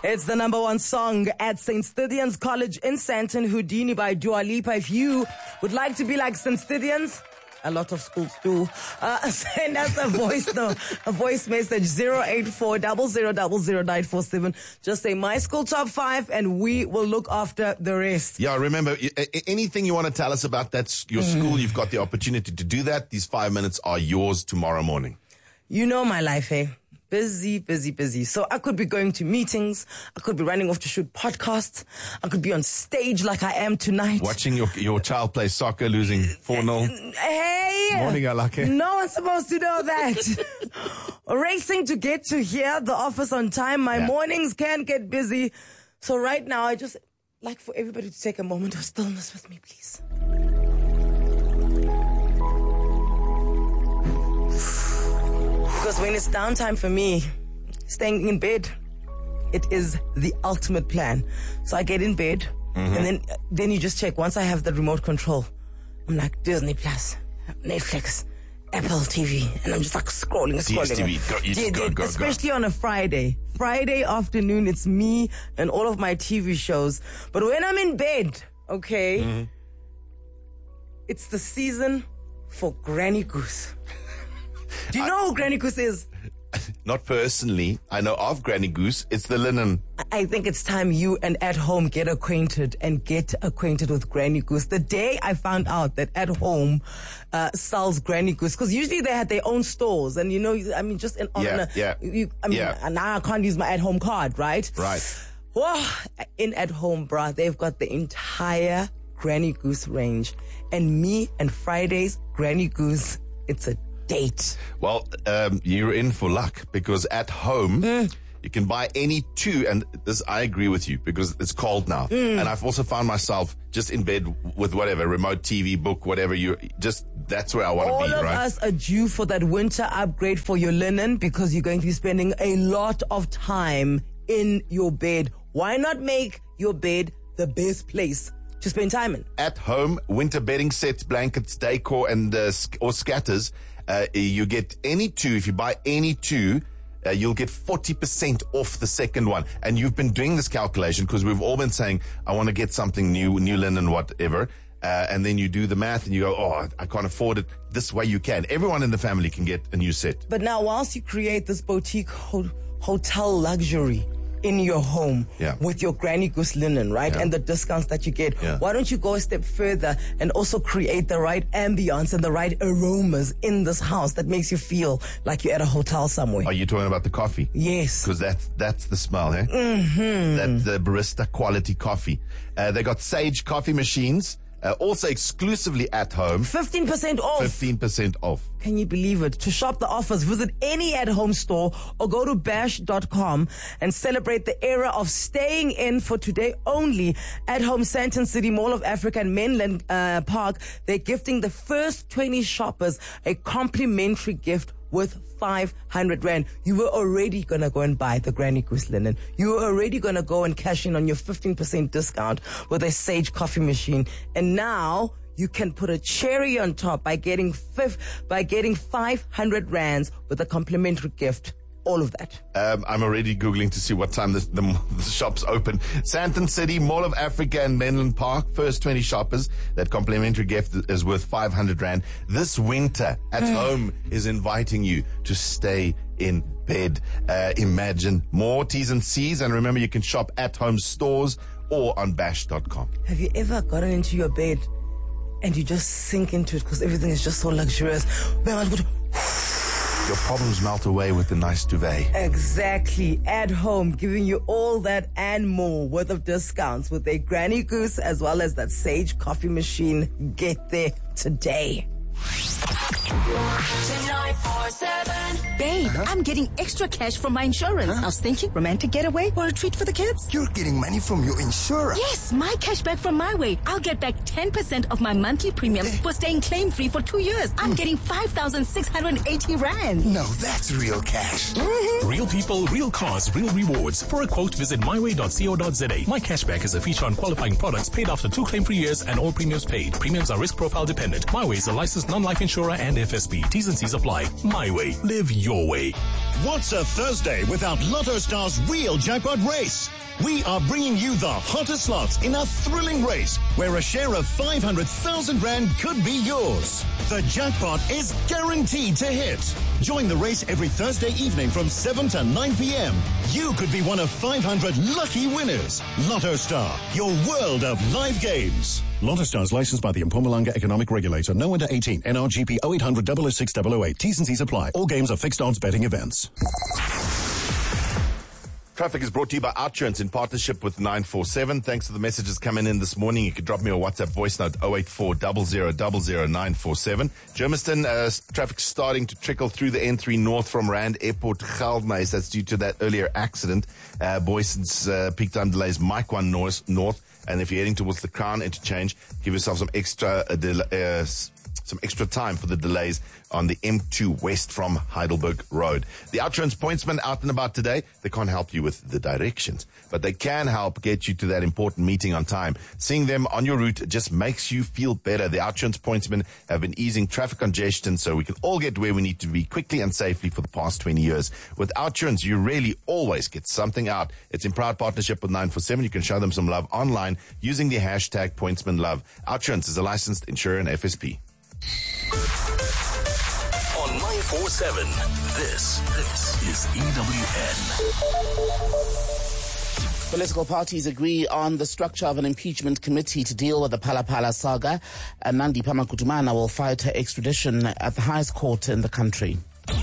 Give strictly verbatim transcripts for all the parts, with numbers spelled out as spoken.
It's the number one song at Saint Stithians College in Sandton, Houdini by Dua Lipa. If you would like to be like Saint Stithians, a lot of schools do, uh, send us a voice note, a voice message, zero eight four, zero zero zero zero nine four seven. Just say my school top five and we will look after the rest. Yeah, remember, anything you want to tell us about that's your mm. school, you've got the opportunity to do that. These five minutes are yours tomorrow morning. You know my life, eh? Busy, busy, busy. So I could be going to meetings. I could be running off to shoot podcasts. I could be on stage like I am tonight. Watching your your child play soccer, losing four nil. Hey! Morning, Alake. No one's supposed to know that. Racing to get to here, the office on time. My yeah. mornings can get busy. So right now, I just like for everybody to take a moment of stillness with me, please. Because when it's downtime for me, staying in bed, it is the ultimate plan. So I get in bed, mm-hmm. and then then you just check. Once I have the remote control, I'm like, Disney Plus, Netflix, Apple T V, and I'm just like scrolling, scrolling. D S T V, go, you yeah, go, go, especially go. on a Friday. Friday afternoon, it's me and all of my T V shows. But when I'm in bed, okay, mm-hmm. it's the season for Granny Goose. Do you I, know who Granny Goose is? Not personally. I know of Granny Goose. It's the linen. I think it's time you and At Home get acquainted and get acquainted with Granny Goose. The day I found out that At Home uh, sells Granny Goose, because usually they had their own stores, and you know, I mean, just in honor. Yeah, yeah. You, I mean, yeah. now I can't use my At Home card, right? Right. Well, in At Home, bruh, they've got the entire Granny Goose range, and me and Friday's Granny Goose, it's a date. Well, um, you're in for luck, because At Home, mm. you can buy any two, and this, I agree with you, because it's cold now. Mm. And I've also found myself just in bed with whatever, remote T V, book, whatever, you just, that's where I want to be, right? All of us are due for that winter upgrade for your linen, because you're going to be spending a lot of time in your bed. Why not make your bed the best place to spend time in? At Home, winter bedding sets, blankets, decor, and uh, or scatters. Uh, you get any two. If you buy any two, uh, you'll get forty percent off the second one. And you've been doing this calculation because we've all been saying, I want to get something new, new linen, whatever. Uh, and then you do the math and you go, oh, I can't afford it. This way you can. Everyone in the family can get a new set. But now, whilst you create this boutique ho- hotel luxury in your home, yeah. with your Granny Goose linen, right? Yeah. And the discounts that you get. Yeah. Why don't you go a step further and also create the right ambience and the right aromas in this house that makes you feel like you're at a hotel somewhere? Are you talking about the coffee? Yes. Because that's, that's the smell, eh? Mm-hmm. That's the barista quality coffee. Uh, they got Sage coffee machines. Uh, also exclusively At Home. fifteen percent off. fifteen percent off. Can you believe it? To shop the offers, visit any At Home store or go to bash dot com and celebrate the era of staying in for today only. At Home, Sandton City, Mall of Africa and Mainland uh, Park, they're gifting the first twenty shoppers a complimentary gift with five hundred rand. You were already going to go and buy the Granny Goose linen. You were already going to go and cash in on your fifteen percent discount with a Sage coffee machine. And now you can put a cherry on top by getting fifth, by getting five hundred rands with a complimentary gift. All of that. Um, I'm already Googling to see what time the, the, the shop's open. Sandton City, Mall of Africa and Menlyn Park. First twenty shoppers. That complimentary gift is worth five hundred rand. This winter, At Home is inviting you to stay in bed. Uh, imagine more T's and C's. And remember, you can shop At Home stores or on bash dot com. Have you ever gotten into your bed and you just sink into it because everything is just so luxurious? Your problems melt away with the nice duvet. Exactly. At Home, giving you all that and more worth of discounts with a Granny Goose as well as that Sage coffee machine. Get there today. Babe, uh-huh. I'm getting extra cash from my insurance. Huh? I was thinking romantic getaway or a treat for the kids. You're getting money from your insurance? Yes, my cash back from my way. I'll get back ten percent of my monthly premiums for staying claim-free for two years. I'm mm. getting five thousand six hundred eighty rand. No, that's real cash. Mm-hmm. Real people, real cars, real rewards. For a quote, visit my way dot co dot za. My cashback is a feature on qualifying products paid after two claim-free years and all premiums paid. Premiums are risk profile dependent. My Way is a licensed non-life insurer and F S P. T's and C's apply. My Way. Live your way. What's a Thursday without Lotto Star's real jackpot race? We are bringing you the hottest slots in a thrilling race where a share of five hundred thousand rand could be yours. The jackpot is guaranteed to hit. Join the race every Thursday evening from seven to nine p.m. You could be one of five hundred lucky winners. Lotto Star, your world of live games. Lotto Star is licensed by the Mpumalanga Economic Regulator. No under eighteen. N R G P oh eight hundred, double oh six, double oh eight. T's and C's apply. All games are fixed odds betting events. Traffic is brought to you by Outsurance in partnership with nine four seven. Thanks to the messages coming in this morning. You can drop me a WhatsApp voice note oh eight four, zero zero zero zero, nine four seven. Germiston, uh, traffic starting to trickle through the N three north from Rand Airport to Geldnys. That's due to that earlier accident. Uh, Boyson's uh, peak time delays, Mike one north, north. And if you're heading towards the Crown interchange, give yourself some extra uh, del- uh, some extra time for the delays on the M two west from Heidelberg Road. The Outsurance pointsmen out and about today, they can't help you with the directions, but they can help get you to that important meeting on time. Seeing them on your route just makes you feel better. The Outsurance pointsmen have been easing traffic congestion so we can all get where we need to be quickly and safely for the past twenty years. With Outsurance, you really always get something out. It's in proud partnership with nine four seven. You can show them some love online using the hashtag pointsmanlove. Outsurance is a licensed insurer and F S P. On nine four seven, this, this is E W N. Political parties agree on the structure of an impeachment committee to deal with the Phala Phala saga. And Nandi Pamakutumana will fight her extradition at the highest court in the country.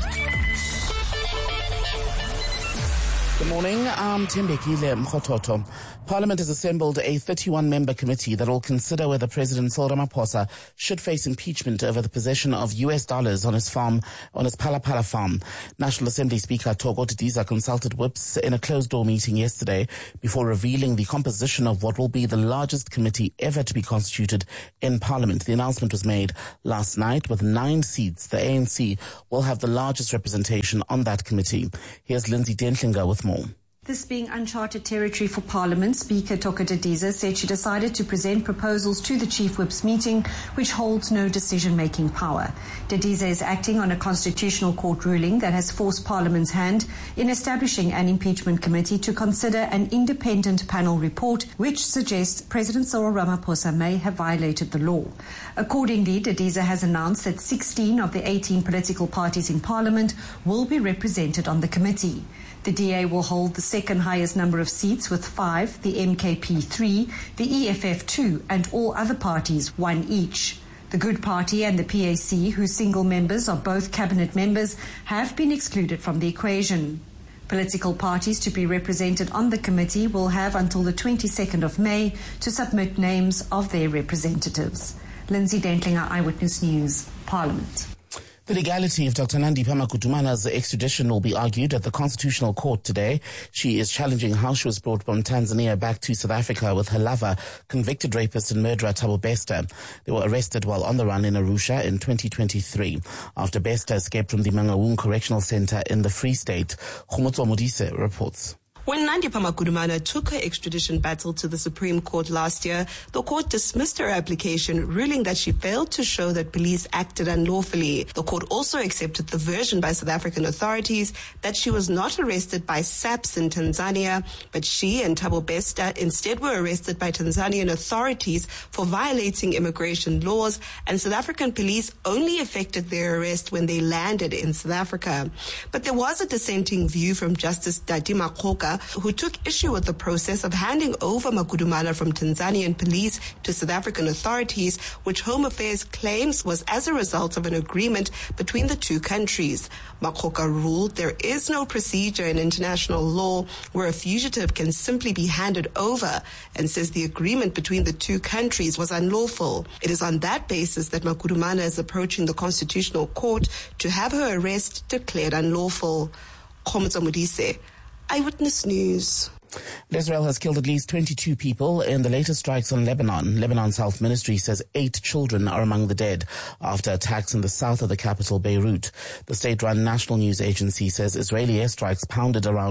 Good morning, I'm Tembekile Mkhototo. Parliament has assembled a thirty-one member committee that will consider whether President Cyril Ramaphosa should face impeachment over the possession of U S dollars on his farm, on his Phala Phala farm. National Assembly Speaker Thoko Didiza consulted whips in a closed-door meeting yesterday before revealing the composition of what will be the largest committee ever to be constituted in Parliament. The announcement was made last night. With nine seats, the A N C will have the largest representation on that committee. Here's Lindsay Dentlinger with more. This being uncharted territory for Parliament, Speaker Thoko Didiza said she decided to present proposals to the Chief Whip's meeting, which holds no decision-making power. Didiza is acting on a constitutional court ruling that has forced Parliament's hand in establishing an impeachment committee to consider an independent panel report which suggests President Cyril Ramaphosa may have violated the law. Accordingly, Didiza has announced that sixteen of the eighteen political parties in Parliament will be represented on the committee. The D A will hold the second highest number of seats with five, the M K P three, the E F F two, and all other parties one each. The Good Party and the P A C, whose single members are both cabinet members, have been excluded from the equation. Political parties to be represented on the committee will have until the twenty-second of May to submit names of their representatives. Lindsay Dentlinger, Eyewitness News, Parliament. The legality of Doctor Nandi Pamakutumana's extradition will be argued at the Constitutional Court today. She is challenging how she was brought from Tanzania back to South Africa with her lover, convicted rapist and murderer Thabo Bester. They were arrested while on the run in Arusha in twenty twenty-three after Bester escaped from the Mangaung Correctional Center in the Free State. Khomotso Modise reports. When Nandi Pamakutumana took her extradition battle to the Supreme Court last year, the court dismissed her application, ruling that she failed to show that police acted unlawfully. The court also accepted the version by South African authorities that she was not arrested by SAPS in Tanzania, but she and Thabo Bester instead were arrested by Tanzanian authorities for violating immigration laws, and South African police only effected their arrest when they landed in South Africa. But there was a dissenting view from Justice Dati Makhoka, who took issue with the process of handing over Makutumana from Tanzanian police to South African authorities, which Home Affairs claims was as a result of an agreement between the two countries. Makhoka ruled there is no procedure in international law where a fugitive can simply be handed over, and says the agreement between the two countries was unlawful. It is on that basis that Makutumana is approaching the Constitutional Court to have her arrest declared unlawful. Khomotso Modise, Eyewitness News. Israel has killed at least twenty-two people in the latest strikes on Lebanon. Lebanon's health ministry says eight children are among the dead after attacks in the south of the capital, Beirut. The state-run national news agency says Israeli airstrikes pounded around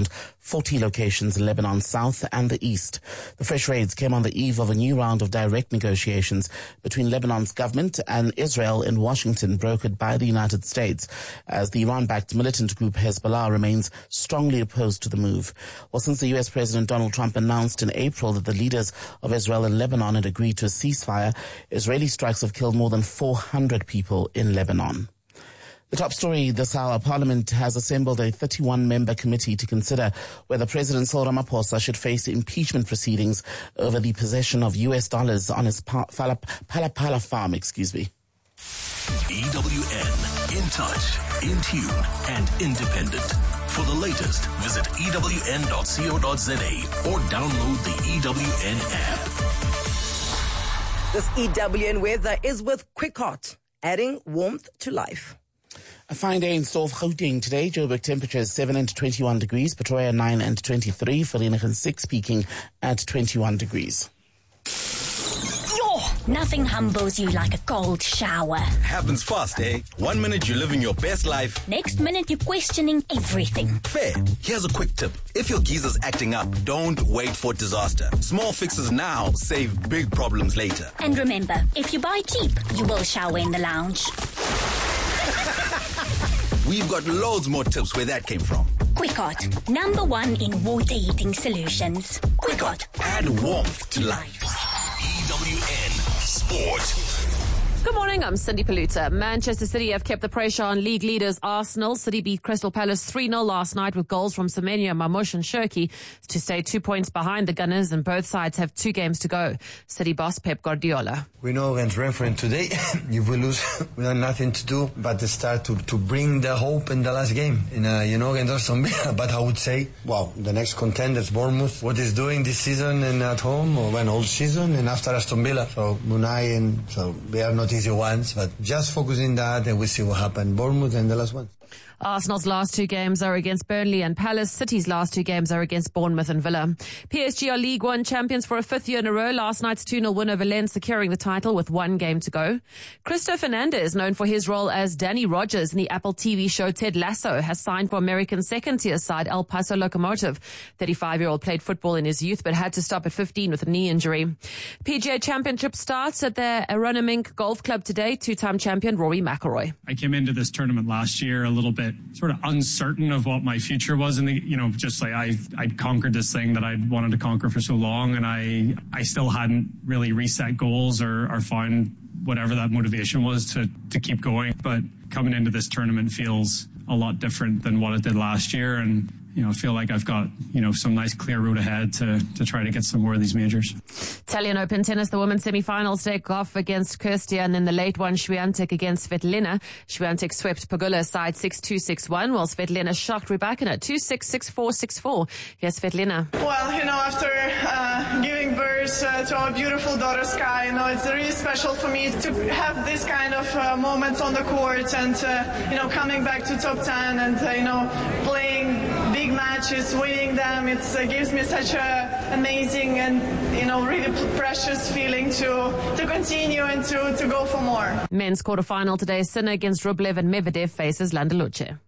forty locations in Lebanon south and the east. The fresh raids came on the eve of a new round of direct negotiations between Lebanon's government and Israel in Washington, brokered by the United States, as the Iran-backed militant group Hezbollah remains strongly opposed to the move. Well, since the U S President Donald Trump announced in April that the leaders of Israel and Lebanon had agreed to a ceasefire, Israeli strikes have killed more than four hundred people in Lebanon. The top story this hour: Parliament has assembled a thirty-one member committee to consider whether President Cyril Ramaphosa should face impeachment proceedings over the possession of U S dollars on his Phala Phala farm, excuse me. E W N, in touch, in tune, and independent. For the latest, visit E W N dot co dot za or download the E W N app. This E W N weather is with Quickot, adding warmth to life. A fine day in store for Gauteng today. Joburg temperatures seven and twenty-one degrees, Pretoria nine and twenty-three, Vereeniging six, peaking at twenty-one degrees. Nothing humbles you like a cold shower. Happens fast, eh? One minute you're living your best life. Next minute you're questioning everything. Fair. Here's a quick tip. If your geezer's acting up, don't wait for disaster. Small fixes now save big problems later. And remember, if you buy cheap, you will shower in the lounge. We've got loads more tips where that came from. Quickot, number one in water heating solutions. Quickot, add warmth to life. E W N Sport. Good morning, I'm Cindy Paluta. Manchester City have kept the pressure on league leaders Arsenal. City beat Crystal Palace three nil last night with goals from Semenyo, Mamush and Shirky to stay two points behind the Gunners, and both sides have two games to go. City boss Pep Guardiola. We know against Brentford today, if we lose, we have nothing to do but to start to, to bring the hope in the last game, in uh, you know, against Aston Villa. But I would say, wow, the next contenders, Bournemouth, what is doing this season and at home, or when all season, and after Aston Villa. So Munai, and so they are not easy ones, but just focusing that and we see what happened. Bournemouth and the last one. Arsenal's last two games are against Burnley and Palace. City's last two games are against Bournemouth and Villa. P S G are League One champions for a fifth year in a row. Last night's two nil win over Lens, securing the title with one game to go. Cristo Fernandez, known for his role as Danny Rogers in the Apple T V show Ted Lasso, has signed for American second-tier side El Paso Locomotive. thirty-five-year-old played football in his youth but had to stop at fifteen with a knee injury. P G A Championship starts at the Aronimink Golf Club today. Two-time champion Rory McIlroy. I came into this tournament last year a little bit sort of uncertain of what my future was, in the, you know, just like I I'd conquered this thing that I'd wanted to conquer for so long, and I I still hadn't really reset goals or, or found whatever that motivation was to to keep going. But coming into this tournament feels a lot different than what it did last year, and you know, I feel like I've got, you know, some nice clear route ahead to, to try to get some more of these majors. Italian Open tennis, the women's semi-finals take off against Kirstia, and in the late one, Swiatek against Svetlina. Swiatek swept Pegula's side six two, six one, while Svetlina shocked Rybakina two six, six four, six four. Here's Svetlina. Well, you know, after uh, giving birth uh, to our beautiful daughter Sky, you know, it's really special for me to have this kind of uh, moments on the court and, uh, you know, coming back to top ten and, uh, you know, playing big matches, winning them. It uh, gives me such a amazing and, you know, really precious feeling to to continue and to, to go for more. Men's quarterfinal today, Sinner against Rublev and Medvedev faces Landaluce.